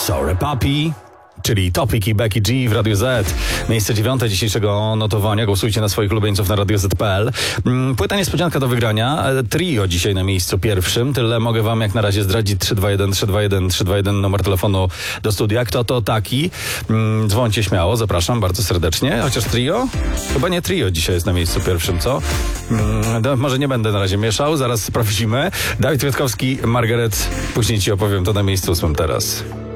Sorry Papi, czyli Topic i Becky G w Radio Z. Miejsce 9 dzisiejszego notowania. Głosujcie na swoich ulubieńców na radioz.pl. Płyta niespodzianka do wygrania. Trio dzisiaj na miejscu pierwszym. Tyle mogę wam jak na razie zdradzić. 321 numer telefonu do studia. Kto to taki? Dzwońcie śmiało, zapraszam bardzo serdecznie. Chociaż trio? Chyba nie trio dzisiaj jest na miejscu pierwszym, co? Może nie będę na razie mieszał, zaraz sprawdzimy. Dawid Kwiatkowski, Margaret. Później ci opowiem to na miejscu 8 teraz.